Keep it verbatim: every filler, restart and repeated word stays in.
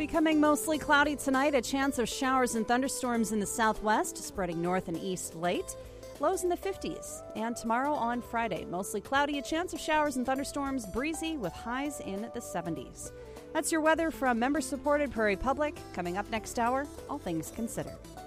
Becoming mostly cloudy tonight, a chance of showers and thunderstorms in the southwest, spreading north and east late. Lows in the fifties. And tomorrow on Friday, mostly cloudy, a chance of showers and thunderstorms, breezy with highs in the seventies. That's your weather from member-supported Prairie Public. Coming up next hour, All Things Considered.